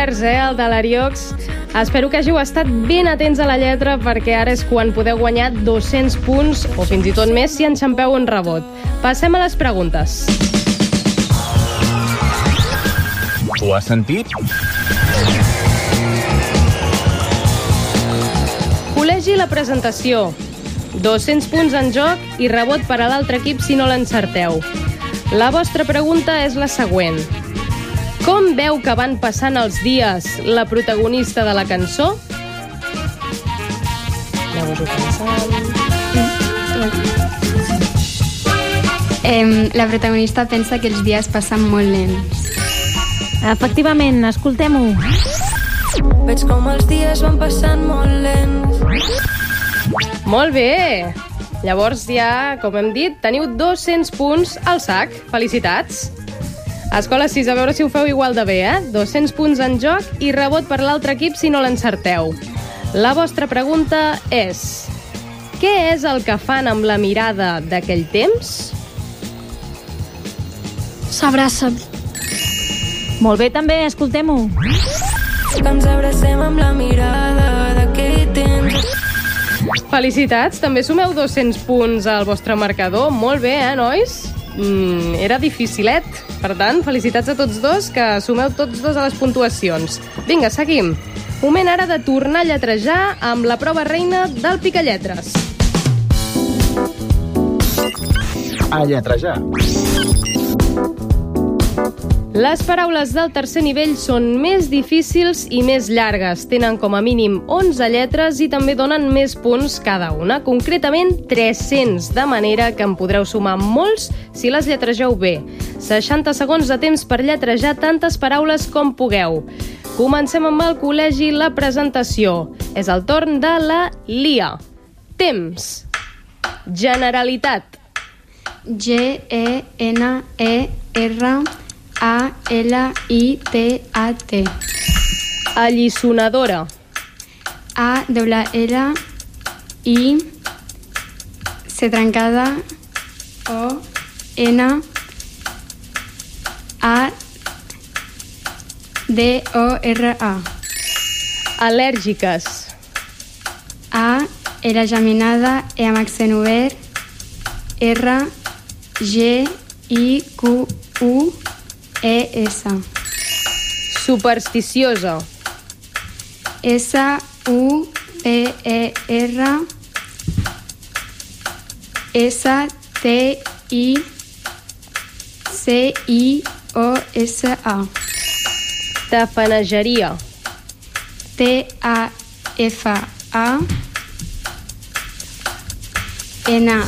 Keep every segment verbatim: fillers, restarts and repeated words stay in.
vers, eh, el de l'Ariox. Espero que hàgiu estat ben atents a la lletra perquè ara és quan podeu guanyar dos-cents punts o fins i tot més si enxampeu un rebot. Passem a les preguntes. Ho has sentit? Col·legi la presentació. dos-cents punts en joc i rebot per a l'altre equip si no l'encerteu. La vostra pregunta és la següent. Com veu que van passant els dies la protagonista de la cançó? Aneu-vos-ho pensant. Eh, la protagonista pensa que els dies passen molt lents. Efectivament, escoltem-ho. Veig com els dies van passant molt lents. Molt bé! Llavors ja, com hem dit, teniu dos-cents punts al sac. Felicitats! Escola sis, a veure si ho feu igual de bé, eh? dos-cents punts en joc i rebot per l'altre equip si no l'encerteu. La vostra pregunta és: què és el que fan amb la mirada d'aquell temps? S'abracen. Molt bé, també, escoltem-ho. Que ens abracem amb la mirada d'aquell temps. Felicitats, també sumeu dos-cents punts al vostre marcador. Molt bé, eh, nois? Mm, era dificilet. Per tant, felicitats a tots dos, que sumeu tots dos a les puntuacions. Vinga, seguim. Moment ara de tornar a lletrejar amb la prova reina del Picalletres. A lletrejar. Les paraules del tercer nivell són més difícils i més llargues. Tenen com a mínim onze lletres i també donen més punts cada una, concretament tres-cents, de manera que en podreu sumar molts si les lletregeu bé. seixanta segons de temps per lletrejar tantes paraules com pugueu. Comencem amb el col·legi la presentació. És el torn de la Lia. Temps. Generalitat. G E N E R A L I T A T. Alliçonadora. A L L I C trencada O N A D O R A. Al·lèrgiques. A L geminada E amb accent obert R G I Q U E S. Supersticiosa. S U P E R S T I C I O S A. Tafanegeria. T A F A N A.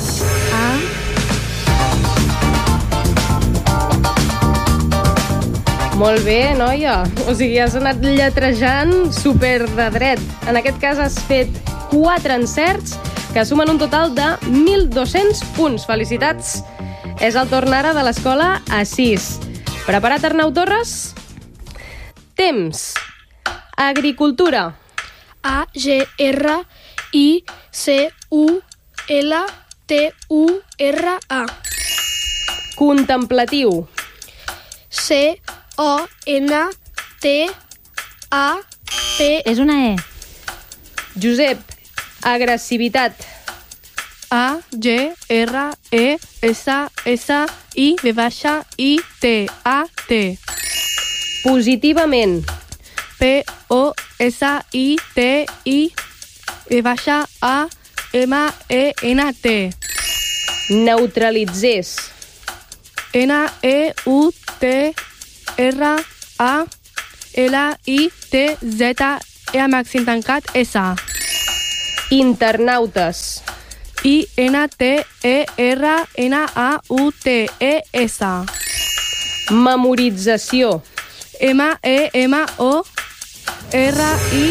Molt bé, noia. O sigui, has anat lletrejant super de dret. En aquest cas has fet quatre encerts que sumen un total de mil dos-cents punts. Felicitats. És el torn ara de l'escola a sis. Preparat, Arnau Torres? Temps. Agricultura. A G R I C U L T U R A. Contemplatiu. C O N T A P. És una E. Josep. Agressivitat. A G R E S S I V baixa I T A T. Positivament. P O S I T I V baixa A M E N T. Neutralitzés. N E U T R A L I T Z E amb accent tancat S. Internautes. I N T E R N A U T E S. Memorització. M E M O R I.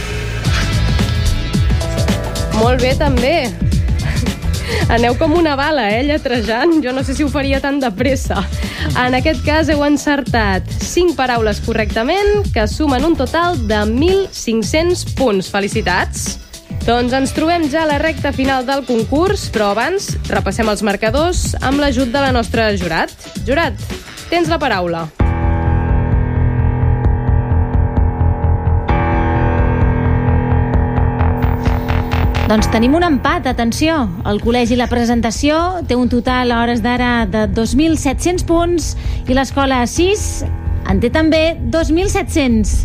Molt bé, també. Aneu com una bala, eh, lletrejant. Jo no sé si ho faria tan de pressa. En aquest cas heu encertat cinc paraules correctament, que sumen un total de mil cinc-cents punts. Felicitats! Doncs ens trobem ja a la recta final del concurs, però abans repassem els marcadors amb l'ajut de la nostra Jurat. Jurat, tens la paraula. Doncs tenim un empat, atenció. El col·legi La Presentació té un total a hores d'ara de dos mil set-cents punts i l'escola sis en té també dos mil set-cents.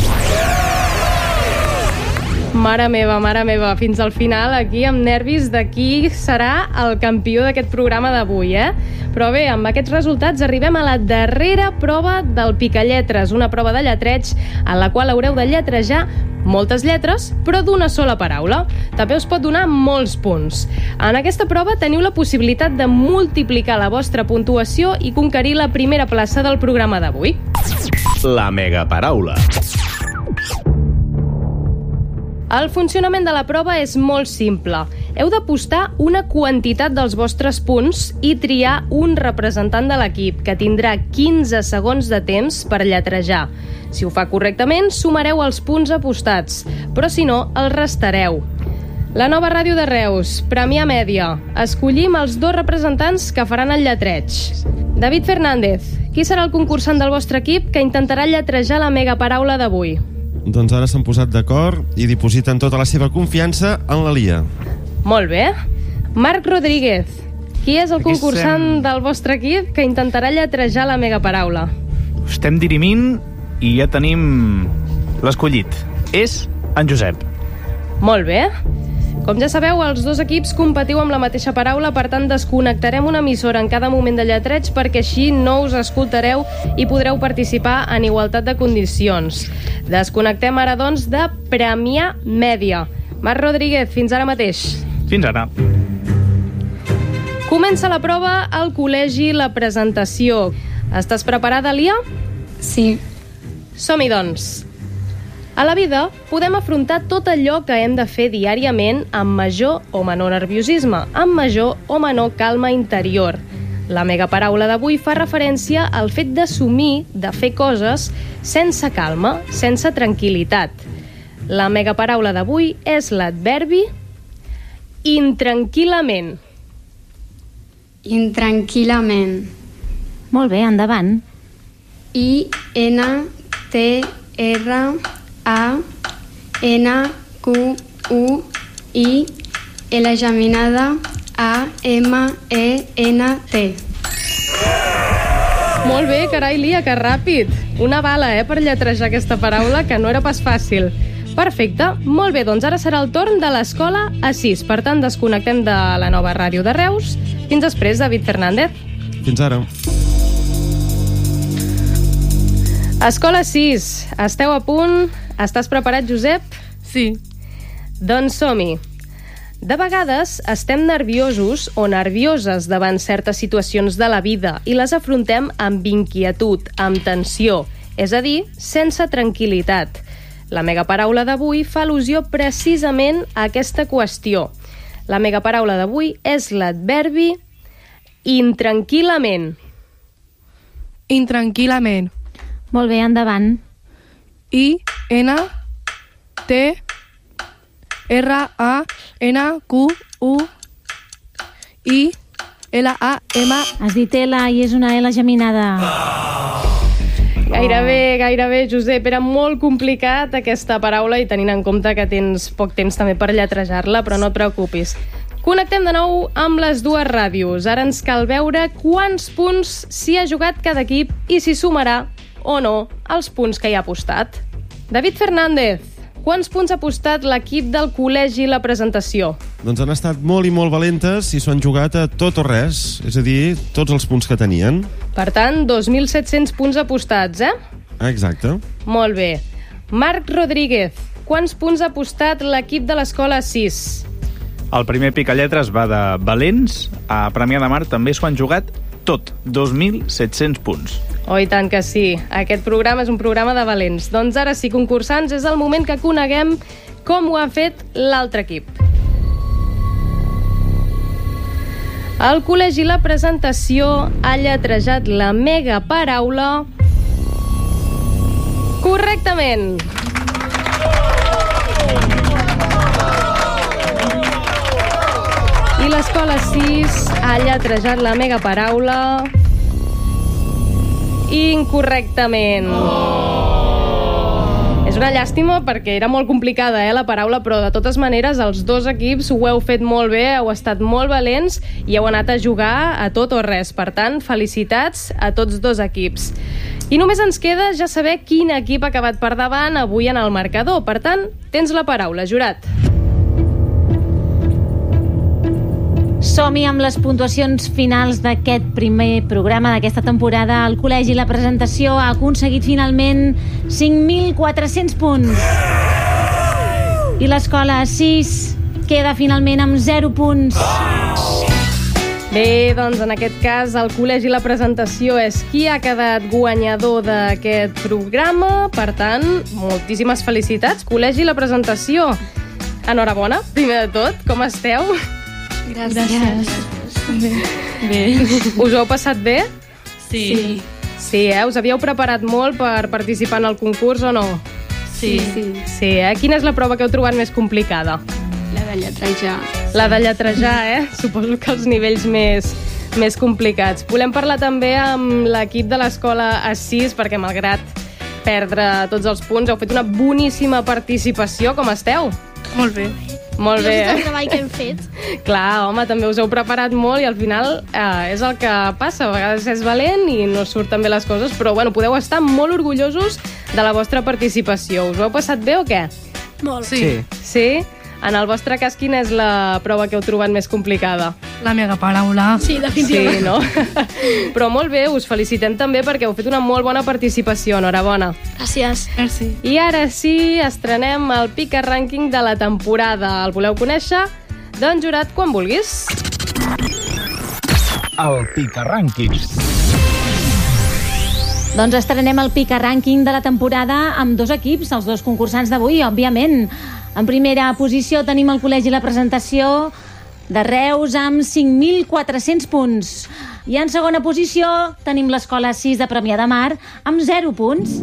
Mare meva, mare meva, fins al final aquí amb nervis de qui serà el campió d'aquest programa d'avui, eh? Però bé, amb aquests resultats arribem a la darrera prova del Picalletres, una prova de lletreig en la qual haureu de lletrejar moltes lletres, però d'una sola paraula. També us pot donar molts punts. En aquesta prova teniu la possibilitat de multiplicar la vostra puntuació i conquerir la primera plaça del programa d'avui. La megaparaula. El funcionament de la prova és molt simple. Heu de postar una quantitat dels vostres punts i triar un representant de l'equip, que tindrà quinze segons de temps per lletrejar. Si ho fa correctament, sumareu els punts apostats, però si no, els restareu. La nova ràdio de Reus, Premià Mèdia. Escollim els dos representants que faran el lletreig. David Fernández, qui serà el concursant del vostre equip que intentarà lletrejar la megaparaula d'avui? Doncs ara s'han posat d'acord i dipositen tota la seva confiança en la Lia. Molt bé. Marc Rodríguez, qui és el Aquí concursant estem. del vostre equip que intentarà lletrejar la megaparaula? Estem dirimint i ja tenim l'escollit. És en Josep. Molt bé. Com ja sabeu, els dos equips competiu amb la mateixa paraula, per tant desconnectarem una emissora en cada moment de lletreig perquè així no us escoltareu i podreu participar en igualtat de condicions. Desconnectem ara, doncs, de Premià Mèdia. Marc Rodríguez, fins ara mateix. Fins ara. Comença la prova al col·legi La Presentació. Estàs preparada, Lia? Sí. Som-hi, doncs. A la vida podem afrontar tot allò que hem de fer diàriament amb major o menor nerviosisme, amb major o menor calma interior. La megaparaula d'avui fa referència al fet d'assumir, de fer coses sense calma, sense tranquil·litat. La megaparaula d'avui és l'adverbi intranquil·lament. Intranquil·lament. Molt bé, endavant. I, N, T, R, A, N, Q, U, I, L geminada, A, M, E, N, T. Molt bé, carai, Lia, que ràpid. Una bala, eh, per lletrejar aquesta paraula, que no era pas fàcil. Perfecte, molt bé, doncs ara serà el torn de l'escola A sis. Per tant, desconnectem de la nova ràdio de Reus. Fins després, David Fernández. Fins ara. Escola sis, esteu a punt? Estàs preparat, Josep? Sí. Doncs som-hi. De vegades estem nerviosos o nervioses davant certes situacions de la vida i les afrontem amb inquietud, amb tensió, és a dir, sense tranquil·litat. La megaparaula d'avui fa al·lusió precisament a aquesta qüestió. La megaparaula d'avui és l'adverbi intranquil·lament. Intranquil·lament. Molt bé, endavant. I, N, T, R, A, N, Q, U, I, L, A, M... Has dit L i és una L geminada. Gairebé, gairebé, Josep. Era molt complicat aquesta paraula i tenint en compte que tens poc temps també per lletrejar-la, però no et preocupis. Connectem de nou amb les dues ràdios. Ara ens cal veure quants punts s'hi ha jugat cada equip i si sumarà o no els punts que hi ha apostat. David Fernández, quants punts ha apostat l'equip del col·legi La Presentació? Doncs han estat molt i molt valentes i s'ho han jugat a tot o res, és a dir, tots els punts que tenien. Per tant, dos mil set-cents punts apostats, eh? Exacte. Molt bé. Marc Rodríguez, quants punts ha apostat l'equip de l'escola sis? El primer Picalletres va de valents. A Premià de Mar també s'ho han jugat tot, dos mil set-cents punts. Oh, i tant que sí. Aquest programa és un programa de valents. Doncs ara sí, concursants, és el moment que coneguem com ho ha fet l'altre equip. El col·legi La Presentació ha lletrejat la megaparaula correctament. I l'escola sis ha lletrejat la megaparaula incorrectament. Oh. És És una llàstima perquè era molt complicada, eh, la paraula, però de totes maneres els dos equips ho heu fet molt bé, heu estat molt valents i heu anat a jugar a tot o res. Per tant, felicitats a tots dos equips. I només ens queda ja saber quin equip ha acabat per davant avui en el marcador. Per tant, tens la paraula, Jurat. Som-hi amb les puntuacions finals d'aquest primer programa d'aquesta temporada. El col·legi La Presentació ha aconseguit finalment cinc mil quatre-cents punts. I l'escola sis queda finalment amb zero punts. Bé, doncs en aquest cas el Col·legi La Presentació és qui ha quedat guanyador d'aquest programa. Per tant, moltíssimes felicitats, Col·legi La Presentació. Enhorabona, primer de tot, com esteu? Gràcies. Bé. Bé. Us ho heu passat bé? Sí. Sí, eh? Us havíeu preparat molt per participar en el concurs o no? Sí. Sí. Sí, eh? Quina és la prova que heu trobat més complicada? La de lletrejar. La de lletrejar, eh? Suposo que els nivells més, més complicats. Volem parlar també amb l'equip de l'escola A sis, perquè malgrat perdre tots els punts, heu fet una boníssima participació. Com esteu? Molt bé. Molt bé, I el eh? treball que hem fet. Clar, home, també us heu preparat molt i al final eh, és el que passa. A vegades és valent i no surten bé les coses, però bueno, podeu estar molt orgullosos de la vostra participació. Us ho heu passat bé o què? Molt. Sí. Sí? En el vostre cas, quina és la prova que heu trobat més complicada? La mega paraula. Sí, definitivament. Sí, no? Però molt bé, us felicitem també perquè heu fet una molt bona participació. Enhorabona. Gràcies. Merci. I ara sí, estrenem el Pica Rànquing de la temporada. El voleu conèixer? Doncs, Jurat, quan vulguis. El Pica Rànquing. Doncs estrenem el Pica Rànquing de la temporada amb dos equips, els dos concursants d'avui, òbviament. En primera posició tenim el Col·legi La Presentació de Reus amb cinc mil quatre-cents punts. I en segona posició tenim l'escola sis de Premià de Mar amb zero punts.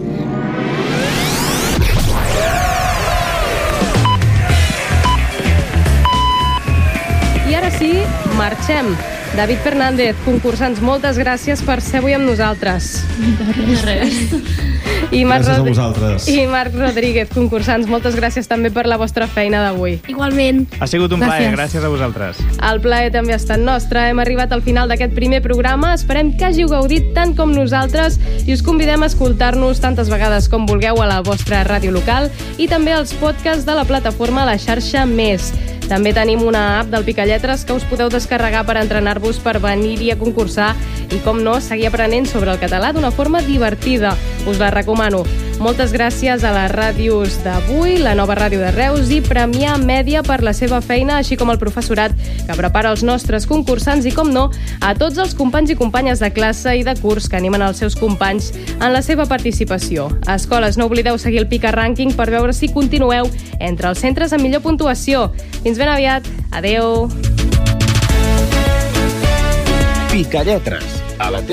I ara sí, marxem. David Fernández, concursants, moltes gràcies per ser avui amb nosaltres. De res. I Marc Gràcies a Rod- vosaltres. I Marc Rodríguez, concursants, moltes gràcies també per la vostra feina d'avui. Igualment. Ha sigut un plaer, Gràcies. gràcies a vosaltres. El plaer també ha estat nostre. Hem arribat al final d'aquest primer programa. Esperem que hàgiu gaudit tant com nosaltres i us convidem a escoltar-nos tantes vegades com vulgueu a la vostra ràdio local i també als podcasts de la plataforma La Xarxa Més. També tenim una app del Picalletres que us podeu descarregar per entrenar-vos per venir-hi a concursar i, com no, seguir aprenent sobre el català d'una forma divertida. Us la recomano. Moltes gràcies a les ràdios d'avui, la Nova Ràdio de Reus i Premià Mèdia per la seva feina, així com el professorat que prepara els nostres concursants i, com no, a tots els companys i companyes de classe i de curs que animen els seus companys en la seva participació. A escoles, no oblideu seguir el Pica Rànquing per veure si continueu entre els centres amb millor puntuació. Fins ben aviat. Adeu. Picalletres. A la